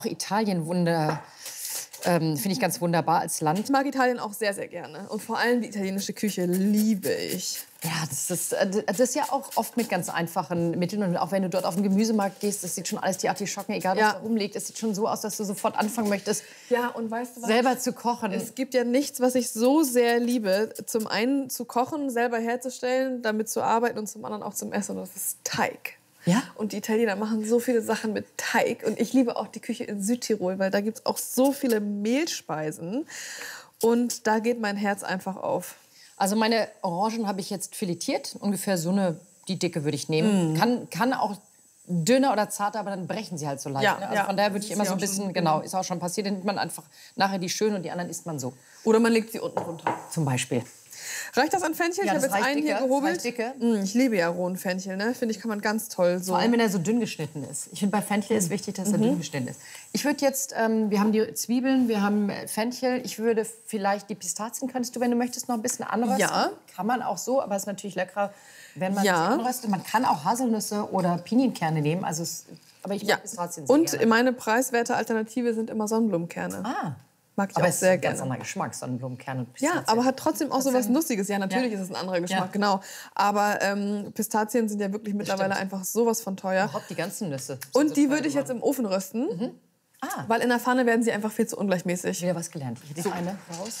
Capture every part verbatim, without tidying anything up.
Italien wunder, ähm, finde ich ganz wunderbar als Land. Ich mag Italien auch sehr, sehr gerne. Und vor allem die italienische Küche liebe ich. Ja, das ist, das ist ja auch oft mit ganz einfachen Mitteln. Und auch wenn du dort auf den Gemüsemarkt gehst, das sieht schon alles, die Artischocken, egal was Ja. da rumliegt, es sieht schon so aus, dass du sofort anfangen möchtest, Ja, und weißt du was? selber zu kochen. Es gibt ja nichts, was ich so sehr liebe. Zum einen zu kochen, selber herzustellen, damit zu arbeiten und zum anderen auch zum Essen. Und das ist Teig. Ja? Und die Italiener machen so viele Sachen mit Teig. Und ich liebe auch die Küche in Südtirol, weil da gibt es auch so viele Mehlspeisen. Und da geht mein Herz einfach auf. Also meine Orangen habe ich jetzt filetiert, ungefähr so eine, die Dicke würde ich nehmen. Mm. Kann, kann auch dünner oder zarter, aber dann brechen sie halt so leicht. Ja, ne? Also ja. von daher würde ich Das immer ist so ein ja auch bisschen, schon- genau, ist auch schon passiert, dann nimmt man einfach nachher die schönen und die anderen isst man so. Oder man legt sie unten runter. Zum Beispiel. Reicht das an Fenchel? Ja, ich habe das jetzt reicht einen hier dicke, das gehobelt. reicht dicke. Mm, ich liebe ja rohen Fenchel, ne? Finde ich, kann man ganz toll so. Vor allem, wenn er so dünn geschnitten ist. Ich finde, bei Fenchel ist wichtig, dass er Mhm. dünn geschnitten ist. Ich würde jetzt, ähm, wir haben die Zwiebeln, wir haben äh, Fenchel. Ich würde vielleicht die Pistazien, könntest du, wenn du möchtest, noch ein bisschen anrösten. Ja. Kann man auch so, aber es ist natürlich leckerer, wenn man Ja. sie anröstet. Man kann auch Haselnüsse oder Pinienkerne nehmen. Also es, aber ich mag Ja. Pistazien sehr Und gerne. meine preiswerte Alternative sind immer Sonnenblumenkerne. Ah. Mag ich Aber auch es ist sehr ein ganz gerne. anderer Geschmack, Sonnenblumenkerne und Ja, Pistazien. aber hat trotzdem auch so was Trotzdem- Nussiges. Ja, natürlich Ja. ist es ein anderer Geschmack, Ja. genau. Aber ähm, Pistazien sind ja wirklich mittlerweile stimmt. einfach sowas von teuer. Überhaupt die ganzen Nüsse. sind Und so die teuer würde ich jetzt geworden. im Ofen rösten, Ah, weil in der Pfanne werden sie einfach viel zu ungleichmäßig. wieder was gelernt. Ich nehme eine raus.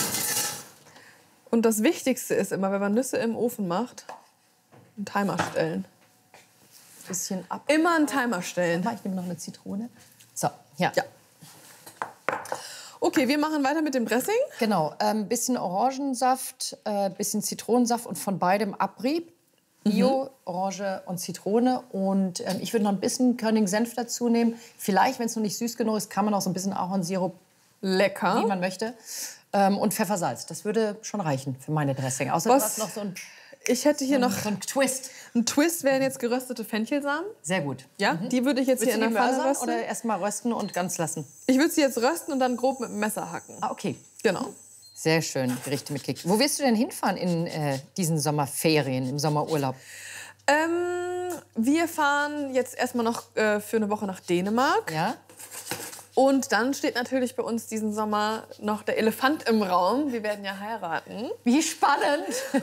Und das Wichtigste ist immer, wenn man Nüsse im Ofen macht, einen Timer stellen. Bisschen ab. Immer einen Timer stellen. Ich nehme noch eine Zitrone. So, ja. Ja. Okay, wir machen weiter mit dem Dressing. Genau, ein ähm, bisschen Orangensaft, äh, bisschen Zitronensaft und von beidem Abrieb. Bio, Mhm. Orange und Zitrone. Und ähm, ich würde noch ein bisschen Körning-Senf dazu nehmen. Vielleicht, wenn es noch nicht süß genug ist, kann man auch so ein bisschen Ahornsirup, Lecker. wie man möchte. Ähm, und Pfeffersalz. Das würde schon reichen für meine Dressing. Außer du Was? hast noch so ein, Ich hätte hier noch so ein Twist. einen Twist, wären jetzt geröstete Fenchelsamen. Sehr gut. Ja, die würde ich jetzt Willst hier du in die der Pfanne mörsern rösten. oder erst mal rösten und ganz lassen? Ich würde sie jetzt rösten und dann grob mit dem Messer hacken. Ah, okay. Genau. Sehr schön, Gerichte mit Kick. Wo wirst du denn hinfahren in äh, diesen Sommerferien, im Sommerurlaub? Ähm, wir fahren jetzt erstmal noch äh, für eine Woche nach Dänemark. Ja? Und dann steht natürlich bei uns diesen Sommer noch der Elefant im Raum. Wir werden ja heiraten. Wie spannend!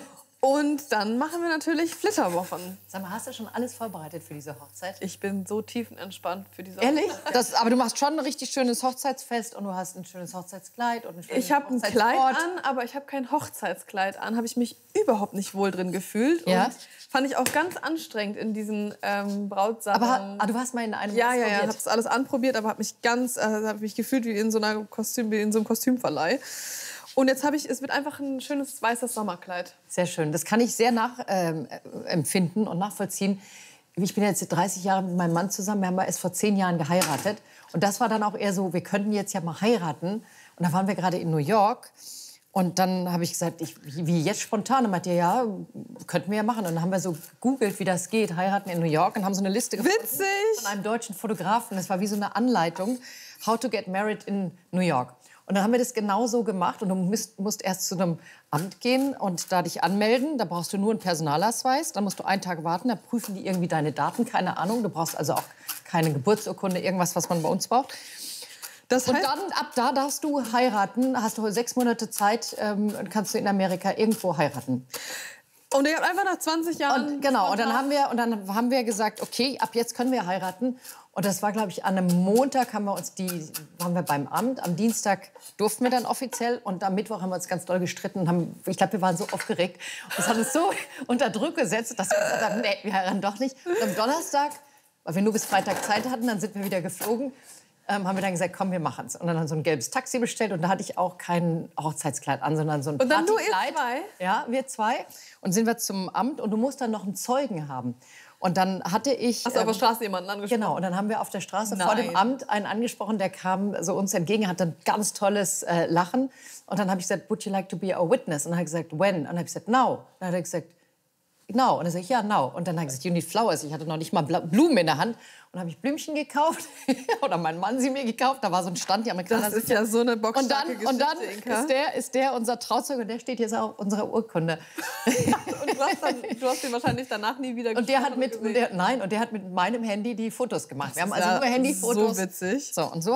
Und dann machen wir natürlich Flitterwochen. Sag mal, hast du schon alles vorbereitet für diese Hochzeit? Ich bin so tiefenentspannt für diese Ehrlich? Hochzeit. Das, aber du machst schon ein richtig schönes Hochzeitsfest und du hast ein schönes Hochzeitskleid und ein schönes Ich habe ein Hochzeitsort. Kleid an, aber ich habe kein Hochzeitskleid an. Habe ich mich überhaupt nicht wohl drin gefühlt. Ja? Und fand ich auch ganz anstrengend in diesen ähm, Brautsachen. Aber ha- ah, du warst mal in einem Ja, ja, ja, ausprobiert. habe das alles anprobiert, aber habe mich ganz, äh, habe mich gefühlt wie in so einer Kostüm, wie in so einem Kostümverleih. Und jetzt habe ich, es wird einfach ein schönes weißes Sommerkleid. Sehr schön. Das kann ich sehr nachempfinden ähm, und nachvollziehen. Ich bin jetzt dreißig Jahre mit meinem Mann zusammen. Wir haben erst vor zehn Jahren geheiratet. Und das war dann auch eher so, wir könnten jetzt ja mal heiraten. Und da waren wir gerade in New York. Und dann habe ich gesagt, ich, wie jetzt spontan? Und meinte, ja, könnten wir ja machen. Und dann haben wir so gegoogelt, wie das geht, heiraten in New York. Und haben so eine Liste gefunden Witzig! von einem deutschen Fotografen. Das war wie so eine Anleitung, how to get married in New York. Und dann haben wir das genau so gemacht. Und du musst, musst erst zu einem Amt gehen und da dich anmelden. Da brauchst du nur einen Personalausweis. Dann musst du einen Tag warten. Da prüfen die irgendwie deine Daten. Keine Ahnung. Du brauchst also auch keine Geburtsurkunde, irgendwas, was man bei uns braucht. Das Und heißt, dann, ab da darfst du heiraten. Hast du sechs Monate Zeit ähm, und kannst du in Amerika irgendwo heiraten. und ihr habt einfach nach zwanzig Jahren... Und, genau, und dann, haben wir, und dann haben wir gesagt, okay, ab jetzt können wir heiraten. Und das war, glaube ich, an einem Montag haben wir uns die, waren wir beim Amt. Am Dienstag durften wir dann offiziell. Und am Mittwoch haben wir uns ganz doll gestritten. Und haben, ich glaube, wir waren so aufgeregt. Und das hat uns so unter Druck gesetzt, dass wir gesagt haben, nee, wir heiraten doch nicht. Und am Donnerstag, weil wir nur bis Freitag Zeit hatten, dann sind wir wieder geflogen. Ähm, haben wir dann gesagt, komm, wir machen's. Und dann haben wir so ein gelbes Taxi bestellt und da hatte ich auch kein Hochzeitskleid an, sondern so ein Und dann nur ihr Partykleid. zwei? Ja, wir zwei. Und sind wir zum Amt und du musst dann noch einen Zeugen haben. Und dann hatte ich... Hast du auf der ähm, Straße jemanden angesprochen? Genau, und dann haben wir auf der Straße vor dem Nein. Amt einen angesprochen, der kam so uns entgegen, hatte ein ganz tolles äh, Lachen. Und dann habe ich gesagt, would you like to be a witness? Und dann hat er gesagt, when? Und dann habe ich gesagt, now. Und dann hat er gesagt, now. Und dann sage ich, ja, now. Und dann hat er gesagt, you need flowers. Ich hatte noch nicht mal Bla- Blumen in der Hand. Und dann habe ich Blümchen gekauft. Oder mein Mann sie mir gekauft. Da war so ein Stand, die Amerikaner... Das ist ja so eine und bockstarke dann, und dann Geschichte, Inka. ist der, ist der unser Trauzeuge und der steht jetzt auch auf unserer Urkunde. Und du, hast dann, du hast ihn wahrscheinlich danach nie wieder und der hat mit, und der, Nein, und der hat mit meinem Handy die Fotos gemacht. Wir haben also ja nur Handyfotos. So witzig. So, und so